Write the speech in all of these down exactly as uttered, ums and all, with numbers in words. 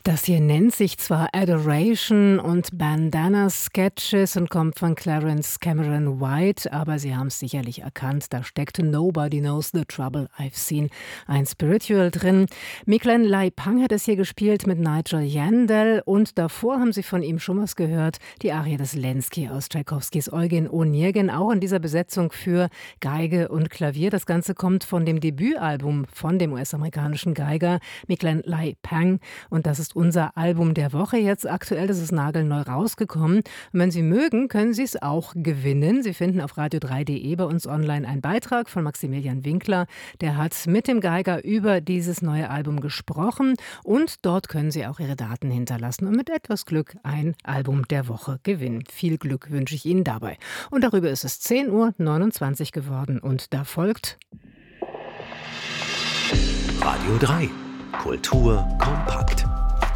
Das hier nennt sich zwar Adoration und Bandana Sketches und kommt von Clarence Cameron White, aber Sie haben es sicherlich erkannt, da steckt Nobody Knows the Trouble I've Seen, ein Spiritual drin. Miglen Lai Pang hat es hier gespielt mit Nigel Yandel und davor haben Sie von ihm schon was gehört, die Arie des Lenski aus Tschaikowskis Eugen Onegin, auch in dieser Besetzung für Geige und Klavier. Das Ganze kommt von dem Debütalbum von dem U S-amerikanischen Geiger Miglen Lai Pang und das ist unser Album der Woche jetzt aktuell. Das ist nagelneu rausgekommen. Und wenn Sie mögen, können Sie es auch gewinnen. Sie finden auf radio drei punkt de bei uns online einen Beitrag von Maximilian Winkler. Der hat mit dem Geiger über dieses neue Album gesprochen. Und dort können Sie auch Ihre Daten hinterlassen und mit etwas Glück ein Album der Woche gewinnen. Viel Glück wünsche ich Ihnen dabei. Und darüber ist es zehn Uhr neunundzwanzig geworden. Und da folgt Radio drei. Kultur kompakt.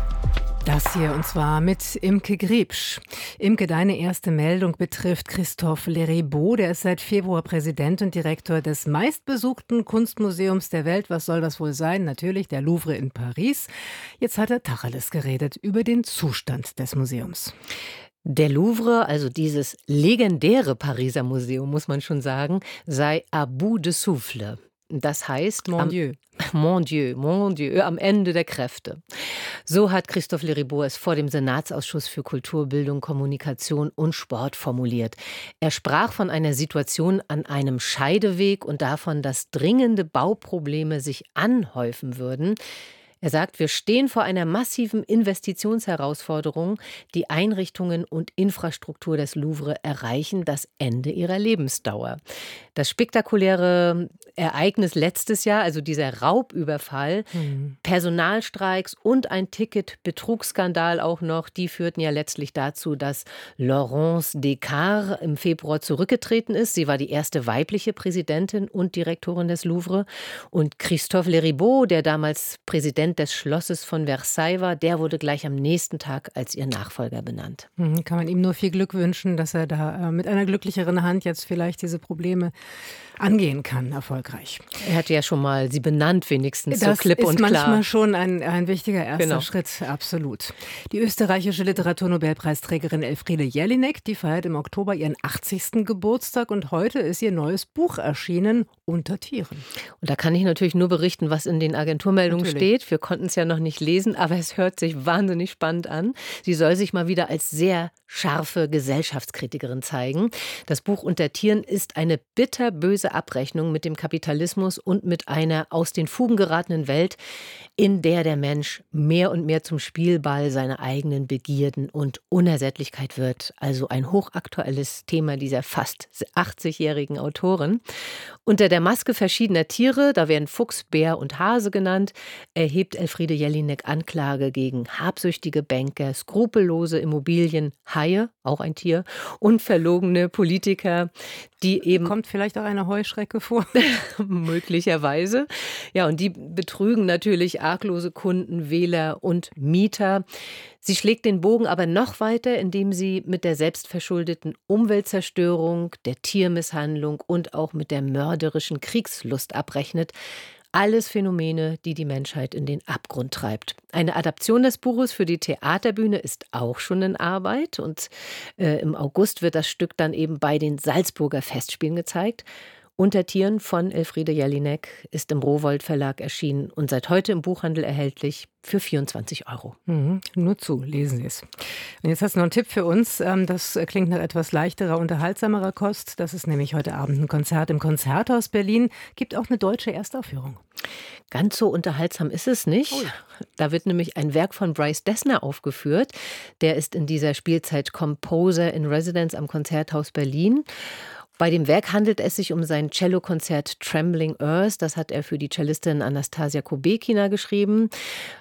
Das hier und zwar mit Imke Griebsch. Imke, deine erste Meldung betrifft Christophe Leribaud. Der ist seit Februar Präsident und Direktor des meistbesuchten Kunstmuseums der Welt. Was soll das wohl sein? Natürlich der Louvre in Paris. Jetzt hat er Tacheles geredet über den Zustand des Museums. Der Louvre, also dieses legendäre Pariser Museum, muss man schon sagen, sei à bout de souffle. Das heißt, Mon am, Dieu. Mon Dieu, mon Dieu, am Ende der Kräfte. So hat Christophe Leribaud es vor dem Senatsausschuss für Kultur, Bildung, Kommunikation und Sport formuliert. Er sprach von einer Situation an einem Scheideweg und davon, dass dringende Bauprobleme sich anhäufen würden. Er sagt, wir stehen vor einer massiven Investitionsherausforderung. Die Einrichtungen und Infrastruktur des Louvre erreichen das Ende ihrer Lebensdauer. Das spektakuläre Ereignis letztes Jahr, also dieser Raubüberfall, mhm. Personalstreiks und ein Ticketbetrugsskandal auch noch, die führten ja letztlich dazu, dass Laurence Descartes im Februar zurückgetreten ist. Sie war die erste weibliche Präsidentin und Direktorin des Louvre. Und Christophe Leribaud, der damals Präsident des Schlosses von Versailles war, der wurde gleich am nächsten Tag als ihr Nachfolger benannt. Mhm, kann man ihm nur viel Glück wünschen, dass er da äh, mit einer glücklicheren Hand jetzt vielleicht diese Probleme angehen kann, erfolgreich. Er hatte ja schon mal sie benannt, wenigstens das so klipp und klar. Das ist manchmal schon ein, ein wichtiger erster genau. Schritt, absolut. Die österreichische Literaturnobelpreisträgerin Elfriede Jelinek, die feiert im Oktober ihren achtzigsten Geburtstag und heute ist ihr neues Buch erschienen, Unter Tieren. Und da kann ich natürlich nur berichten, was in den Agenturmeldungen natürlich. steht. Wir konnten es ja noch nicht lesen, aber es hört sich wahnsinnig spannend an. Sie soll sich mal wieder als sehr scharfe Gesellschaftskritikerin zeigen. Das Buch Unter Tieren ist eine bitterböse Abrechnung mit dem Kapitalismus und mit einer aus den Fugen geratenen Welt, in der der Mensch mehr und mehr zum Spielball seiner eigenen Begierden und Unersättlichkeit wird. Also ein hochaktuelles Thema dieser fast achtzigjährigen Autorin. Unter der Maske verschiedener Tiere, da werden Fuchs, Bär und Hase genannt, erhebt Elfriede Jelinek Anklage gegen habsüchtige Banker, skrupellose Immobilienhaie, auch ein Tier, und verlogene Politiker, die eben... Kommt vielleicht auch eine Heuschrecke vor? Möglicherweise. Ja, und die betrügen natürlich arglose Kunden, Wähler und Mieter. Sie schlägt den Bogen aber noch weiter, indem sie mit der selbstverschuldeten Umweltzerstörung, der Tiermisshandlung und auch mit der mörderischen Kriegslust abrechnet. Alles Phänomene, die die Menschheit in den Abgrund treibt. Eine Adaption des Buches für die Theaterbühne ist auch schon in Arbeit. Und äh, im August wird das Stück dann eben bei den Salzburger Festspielen gezeigt. Unter Tieren von Elfriede Jelinek ist im Rowohlt Verlag erschienen und seit heute im Buchhandel erhältlich für vierundzwanzig Euro. Mhm, nur zu, lesen Sie es. Und jetzt hast du noch einen Tipp für uns. Das klingt nach etwas leichterer, unterhaltsamerer Kost. Das ist nämlich heute Abend ein Konzert im Konzerthaus Berlin. Gibt auch eine deutsche Erstaufführung. Ganz so unterhaltsam ist es nicht. Oh ja. Da wird nämlich ein Werk von Bryce Dessner aufgeführt. Der ist in dieser Spielzeit Composer in Residence am Konzerthaus Berlin. Bei dem Werk handelt es sich um sein Cellokonzert Trembling Earth. Das hat er für die Cellistin Anastasia Kobekina geschrieben.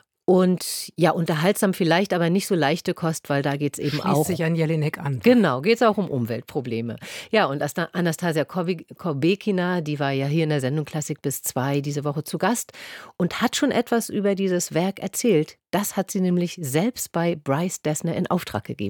Und ja, unterhaltsam vielleicht, aber nicht so leichte Kost, weil da geht es eben Schließt auch... sich an Jelinek an. Genau, geht es auch um Umweltprobleme. Ja, und Anastasia Kobekina, die war ja hier in der Sendung Klassik bis zwei diese Woche zu Gast und hat schon etwas über dieses Werk erzählt. Das hat sie nämlich selbst bei Bryce Dessner in Auftrag gegeben.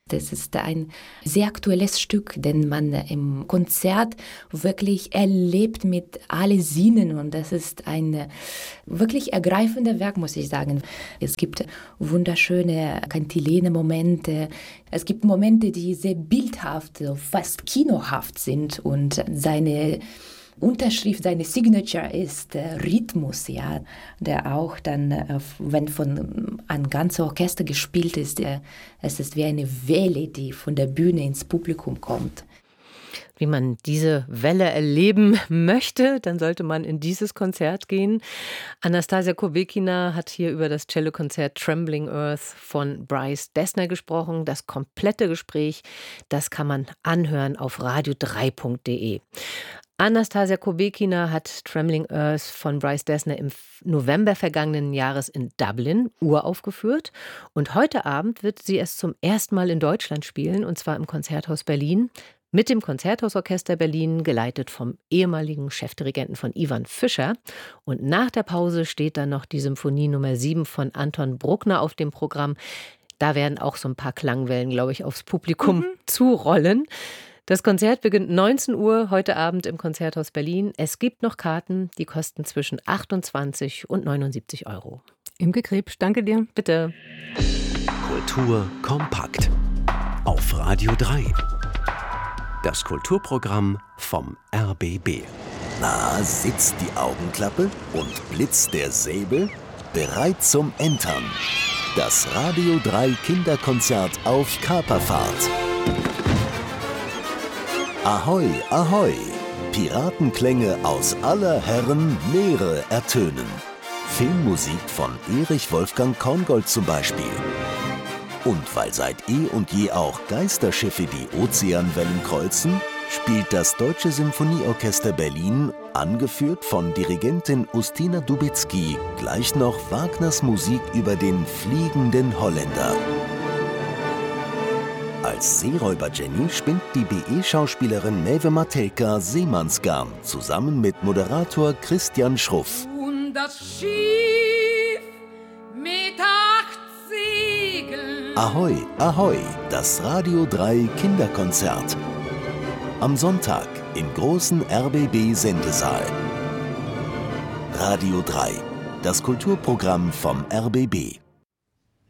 Das ist ein sehr aktuelles Stück, den man im Konzert wirklich erlebt mit allen Sinnen. Und das ist ein wirklich ergreifendes Werk, muss ich sagen. Es gibt wunderschöne Kantilene-Momente. Es gibt Momente, die sehr bildhaft, fast kinohaft sind. Und seine Unterschrift, seine Signature ist äh, Rhythmus, ja, der auch dann, äh, wenn von ein ganzes Orchester gespielt ist, äh, es ist wie eine Welle, die von der Bühne ins Publikum kommt. Wie man diese Welle erleben möchte, dann sollte man in dieses Konzert gehen. Anastasia Kobekina hat hier über das Cellokonzert Trembling Earth von Bryce Dessner gesprochen. Das komplette Gespräch, das kann man anhören auf radio drei punkt de. Anastasia Kobekina hat Trembling Earth von Bryce Dessner im November vergangenen Jahres in Dublin uraufgeführt. Und heute Abend wird sie es zum ersten Mal in Deutschland spielen, und zwar im Konzerthaus Berlin. Mit dem Konzerthausorchester Berlin, geleitet vom ehemaligen Chefdirigenten von Ivan Fischer. Und nach der Pause steht dann noch die Symphonie Nummer sieben von Anton Bruckner auf dem Programm. Da werden auch so ein paar Klangwellen, glaube ich, aufs Publikum mhm. zurollen. Das Konzert beginnt neunzehn Uhr heute Abend im Konzerthaus Berlin. Es gibt noch Karten, die kosten zwischen achtundzwanzig und neunundsiebzig Euro. Imke Krebs, danke dir. Bitte. Kultur kompakt auf Radio drei. Das Kulturprogramm vom R B B. Na, sitzt die Augenklappe und blitzt der Säbel? Bereit zum Entern. Das Radio drei Kinderkonzert auf Kaperfahrt. Ahoi, ahoi! Piratenklänge aus aller Herren Meere ertönen. Filmmusik von Erich Wolfgang Korngold zum Beispiel. Und weil seit eh und je auch Geisterschiffe die Ozeanwellen kreuzen, spielt das Deutsche Symphonieorchester Berlin, angeführt von Dirigentin Ustina Dubicki, gleich noch Wagners Musik über den fliegenden Holländer. Als Seeräuber Jenny spinnt die B E-Schauspielerin Maeve Matelka Seemannsgarn zusammen mit Moderator Christian Schruff. Und das Schiff mit acht Segeln. Ahoi, ahoi, das Radio drei Kinderkonzert. Am Sonntag im großen R B B-Sendesaal. Radio drei, das Kulturprogramm vom R B B.